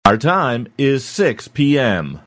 Our time is 6 p.m.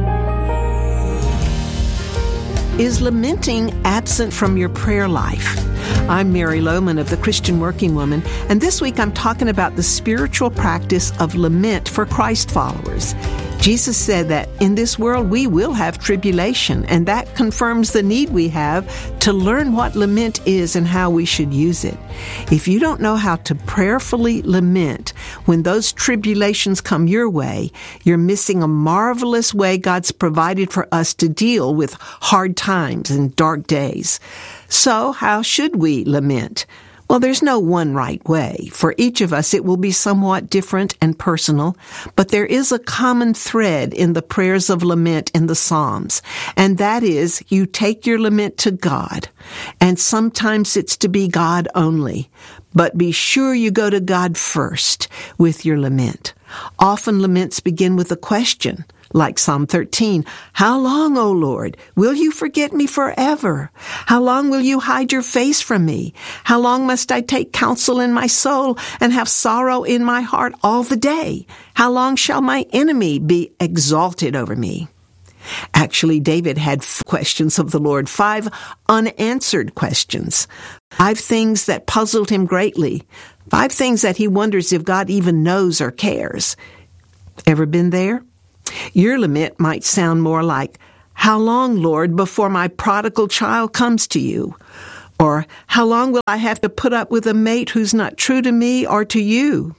Is lamenting absent from your prayer life? I'm Mary Lohman of the Christian Working Woman, and this week I'm talking about the spiritual practice of lament for Christ followers. Jesus said that in this world we will have tribulation, and that confirms the need we have to learn what lament is and how we should use it. If you don't know how to prayerfully lament when those tribulations come your way, you're missing a marvelous way God's provided for us to deal with hard times and dark days. So, how should we lament? Well, there's no one right way. For each of us, it will be somewhat different and personal, but there is a common thread in the prayers of lament in the Psalms, and that is you take your lament to God, and sometimes it's to be God only, but be sure you go to God first with your lament. Often laments begin with a question, like Psalm 13, "How long, O Lord, will you forget me forever? How long will you hide your face from me? How long must I take counsel in my soul and have sorrow in my heart all the day? How long shall my enemy be exalted over me?" Actually, David had questions of the Lord, 5 unanswered questions, 5 things that puzzled him greatly, 5 things that he wonders if God even knows or cares. Ever been there? Your lament might sound more like, "How long, Lord, before my prodigal child comes to you?" Or, "How long will I have to put up with a mate who's not true to me or to you?"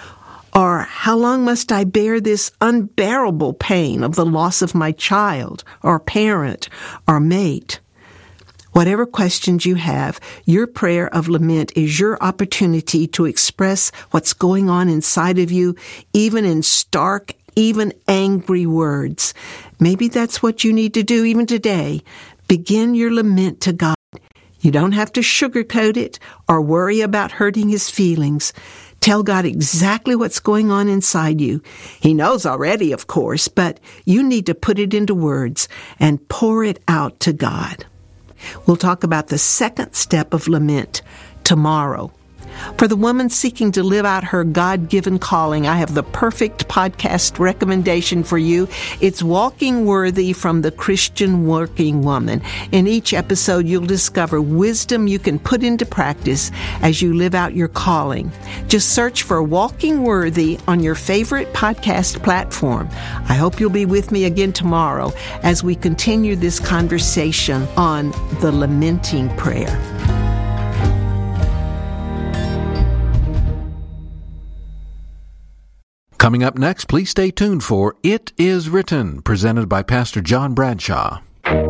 Or, "How long must I bear this unbearable pain of the loss of my child or parent or mate?" Whatever questions you have, your prayer of lament is your opportunity to express what's going on inside of you, even in stark, even angry words. Maybe that's what you need to do even today. Begin your lament to God. You don't have to sugarcoat it or worry about hurting His feelings. Tell God exactly what's going on inside you. He knows already, of course, but you need to put it into words and pour it out to God. We'll talk about the second step of lament tomorrow. For the woman seeking to live out her God-given calling, I have the perfect podcast recommendation for you. It's Walking Worthy from the Christian Working Woman. In each episode, you'll discover wisdom you can put into practice as you live out your calling. Just search for Walking Worthy on your favorite podcast platform. I hope you'll be with me again tomorrow as we continue this conversation on the lamenting prayer. Coming up next, please stay tuned for It Is Written, presented by Pastor John Bradshaw.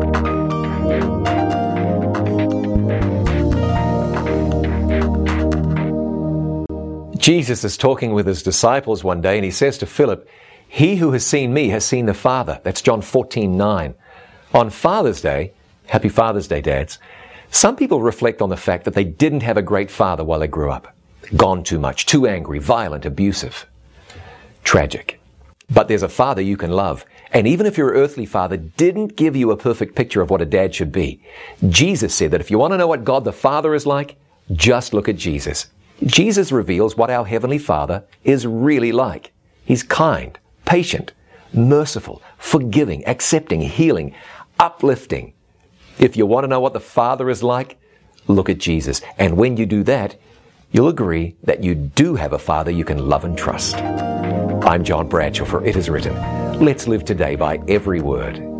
Jesus is talking with his disciples one day, and he says to Philip, "He who has seen me has seen the Father." That's John 14:9. On Father's Day, happy Father's Day, dads, some people reflect on the fact that they didn't have a great father while they grew up. Gone too much, too angry, violent, abusive. Tragic. But there's a father you can love. And even if your earthly father didn't give you a perfect picture of what a dad should be, Jesus said that if you want to know what God the Father is like, just look at Jesus. Jesus reveals what our Heavenly Father is really like. He's kind, patient, merciful, forgiving, accepting, healing, uplifting. If you want to know what the Father is like, look at Jesus. And when you do that, you'll agree that you do have a Father you can love and trust. I'm John Bradshaw for It Is Written. Let's live today by every word.